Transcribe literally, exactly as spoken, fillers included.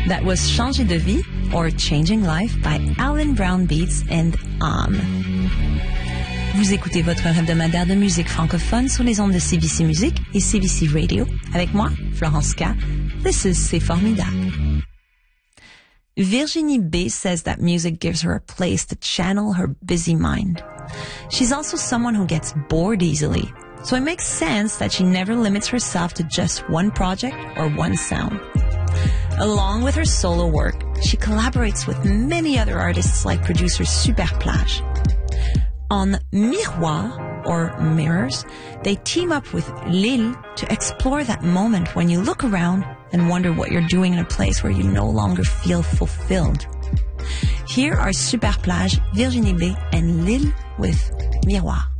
That was Changer de vie, or Changing Life, by Alan Brown Beats and Am. Vous écoutez votre hebdomadaire de musique francophone sur les ondes de C B C Musique et C B C Radio. Avec moi, Florence K. This is C'est Formidable. Virginie B. says that music gives her a place to channel her busy mind. She's also someone who gets bored easily, so it makes sense that she never limits herself to just one project or one sound. Along with her solo work, she collaborates with many other artists like producer Superplage. On Miroir, or Mirrors, they team up with Lil to explore that moment when you look around and wonder what you're doing in a place where you no longer feel fulfilled. Here are Superplage, Virginie B, and Lil with Miroir.